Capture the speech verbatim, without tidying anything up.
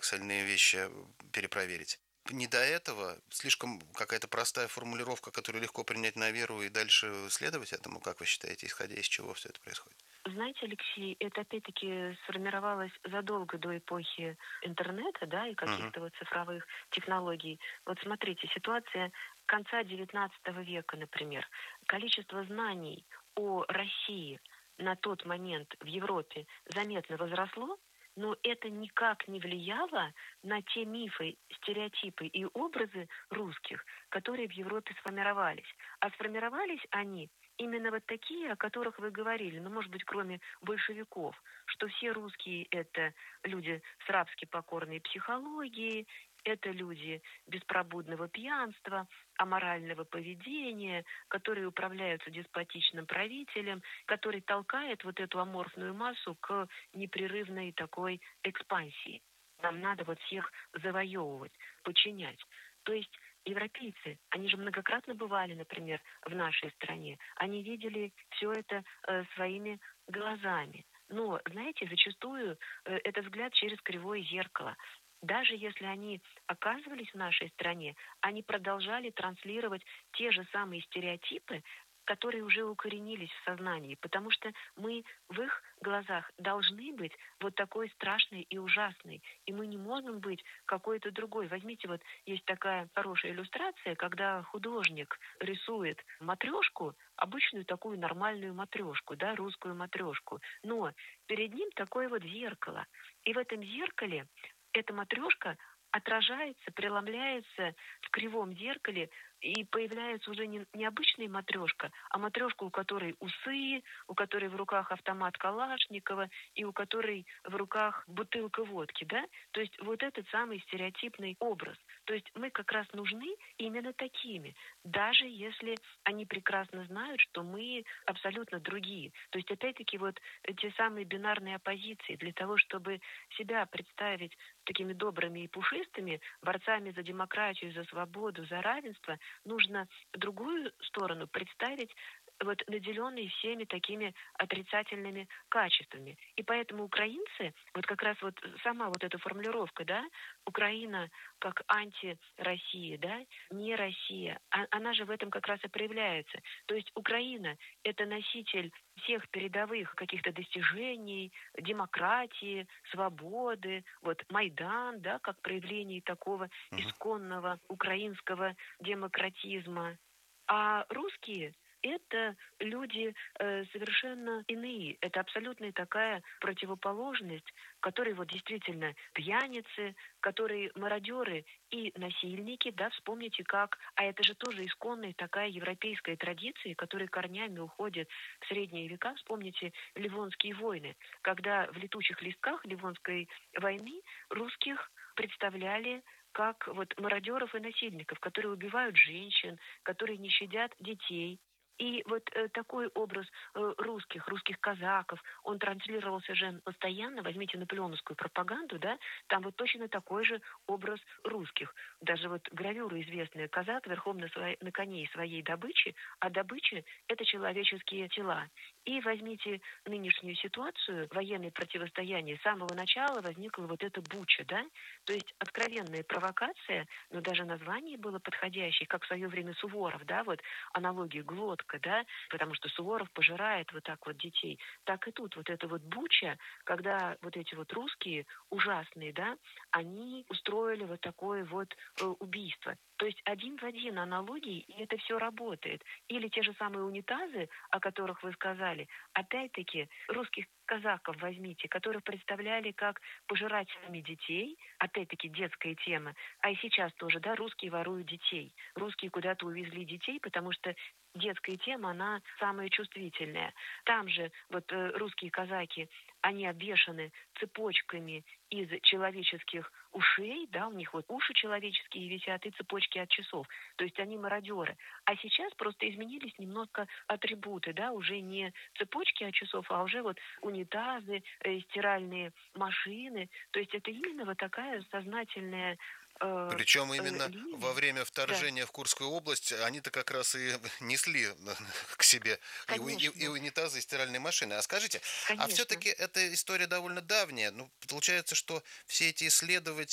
парадоксальные вещи перепроверить. Не до этого, слишком какая-то простая формулировка, которую легко принять на веру и дальше следовать этому, как вы считаете, исходя из чего все это происходит? Знаете, Алексей, это опять-таки сформировалось задолго до эпохи интернета, да, и Мгм. каких-то вот цифровых технологий. Вот смотрите, ситуация конца девятнадцатого века, например. Количество знаний о России на тот момент в Европе заметно возросло, но это никак не влияло на те мифы, стереотипы и образы русских, которые в Европе сформировались. А сформировались они именно вот такие, о которых вы говорили, ну, может быть, кроме большевиков, что все русские — это люди с рабски покорной психологией, это люди беспробудного пьянства, аморального поведения, которые управляются деспотичным правителем, который толкает вот эту аморфную массу к непрерывной такой экспансии. Нам надо вот всех завоевывать, подчинять. То есть европейцы, они же многократно бывали, например, в нашей стране. Они видели все это э, своими глазами. Но, знаете, зачастую э, это взгляд через кривое зеркало. Даже если они оказывались в нашей стране, они продолжали транслировать те же самые стереотипы, которые уже укоренились в сознании, потому что мы в их глазах должны быть вот такой страшной и ужасной, и мы не можем быть какой-то другой. Возьмите, вот есть такая хорошая иллюстрация, когда художник рисует матрешку, обычную такую нормальную матрешку, да, русскую матрешку, но перед ним такое вот зеркало, и в этом зеркале эта матрешка отражается, преломляется в кривом зеркале, и появляется уже не, не обычная матрешка, а матрешка, у которой усы, у которой в руках автомат Калашникова и у которой в руках бутылка водки, да? То есть вот этот самый стереотипный образ. То есть мы как раз нужны именно такими, даже если они прекрасно знают, что мы абсолютно другие. То есть опять-таки вот те самые бинарные оппозиции для того, чтобы себя представить такими добрыми и пушистыми, борцами за демократию, за свободу, за равенство, нужно другую сторону представить, вот наделенные всеми такими отрицательными качествами. И поэтому украинцы, вот как раз вот сама вот эта формулировка, да, Украина как анти-Россия, да, не Россия, а- она же в этом как раз и проявляется. То есть Украина — это носитель всех передовых каких-то достижений, демократии, свободы, вот Майдан, да, как проявление такого Мгм. исконного украинского демократизма. А русские — это люди э, совершенно иные. Это абсолютно такая противоположность, которые вот действительно пьяницы, которые мародеры и насильники, да, вспомните как, а это же тоже исконная такая европейская традиция, которая корнями уходит в средние века. Вспомните Ливонские войны, когда в летучих листках Ливонской войны русских представляли как вот мародеров и насильников, которые убивают женщин, которые не щадят детей. И вот э, такой образ э, русских, русских казаков, он транслировался же постоянно. Возьмите наполеоновскую пропаганду, да, там вот точно такой же образ русских. Даже вот гравюра известная: казак верхом на, своей, на коне и своей добычи, а добыча — это человеческие тела. И возьмите нынешнюю ситуацию, военное противостояние. С самого начала возникла вот эта буча, да, то есть откровенная провокация, но даже название было подходящее, как в свое время Суворов, да, вот аналогия глотка, да, потому что Суворов пожирает вот так вот детей. Так и тут вот эта вот буча, когда вот эти вот русские ужасные, да, они устроили вот такое вот э, убийство. То есть один в один аналогии, и это все работает. Или те же самые унитазы, о которых вы сказали, опять-таки русских казаков возьмите, которых представляли как пожирателями детей, опять-таки детская тема, а и сейчас тоже, да, русские воруют детей. Русские куда-то увезли детей, потому что детская тема, она самая чувствительная. Там же вот э, русские казаки, они обвешаны цепочками из человеческих ушей, да, у них вот уши человеческие висят и цепочки от часов. То есть они мародеры. А сейчас просто изменились немножко атрибуты, да, уже не цепочки от часов, а уже вот унитазы, э, стиральные машины. То есть это именно вот такая сознательная э, Причем э, именно во линия. время Да, вторжения в Курскую область они-то как раз и несли к себе и, у- и, и конечно, унитазы, и стиральные машины. А скажите, а конечно. все-таки эта история довольно давняя. Ну, получается, что все эти исследователи